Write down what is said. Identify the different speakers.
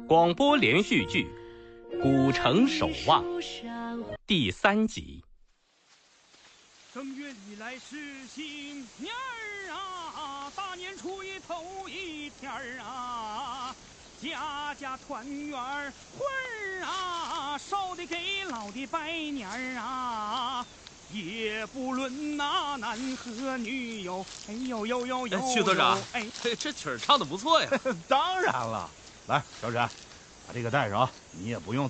Speaker 1: 广播连续剧《古城守望》第3集。
Speaker 2: 正月以来是新年儿啊，大年初一头一天儿啊，家家团圆儿会儿啊，少的给老的拜年儿啊。也不论那男和女哟，哎呦呦呦呦！
Speaker 3: 徐队长，
Speaker 2: 哎，
Speaker 3: 这曲儿唱的不错呀。
Speaker 4: 当然了，来，小沈，把这个带上啊，你也不用